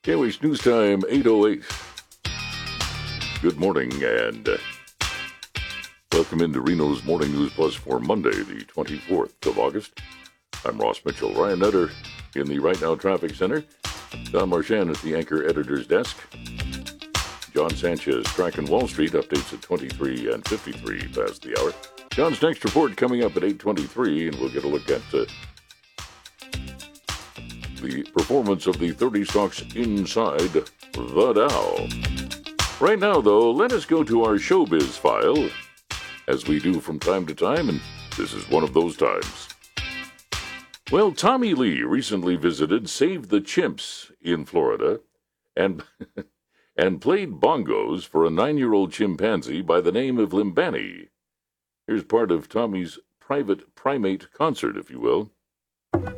KWH News Time, 8:08. Good morning, and welcome into Reno's Morning News Plus for Monday, the 24th of August. I'm Ross Mitchell. Ryan Nutter in the Right Now Traffic Center. Don Marchand at the Anchor Editor's Desk. John Sanchez tracking Wall Street. Updates at 23 and 53 past the hour. John's next report coming up at 8:23, and we'll get a look at the performance of the 30 stocks inside the Dow. Right now, though, let us go to our showbiz file, as we do from time to time, and this is one of those times. Well, Tommy Lee recently visited Save the Chimps in Florida and played bongos for a 9-year-old chimpanzee by the name of Limbani. Here's part of Tommy's private primate concert, if you will.